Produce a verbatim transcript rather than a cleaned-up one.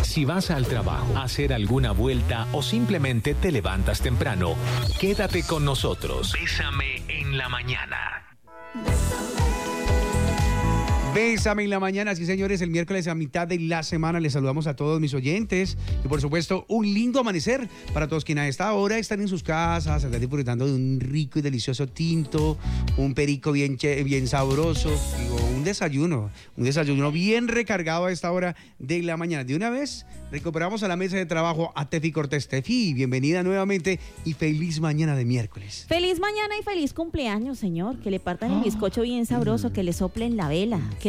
Si vas al trabajo, a hacer alguna vuelta o simplemente te levantas temprano, quédate con nosotros. Bésame en la mañana. Bésame en la mañana, sí señores, el miércoles a mitad de la semana les saludamos a todos mis oyentes y por supuesto un lindo amanecer para todos quienes a esta hora están en sus casas, están disfrutando de un rico y delicioso tinto, un perico bien, bien sabroso, digo, un desayuno, un desayuno bien recargado a esta hora de la mañana. De una vez recuperamos a la mesa de trabajo a Tefi Cortés. Tefi, bienvenida nuevamente y feliz mañana de miércoles. Feliz mañana y feliz cumpleaños, señor, que le partan el bizcocho bien sabroso, que le soplen la vela, que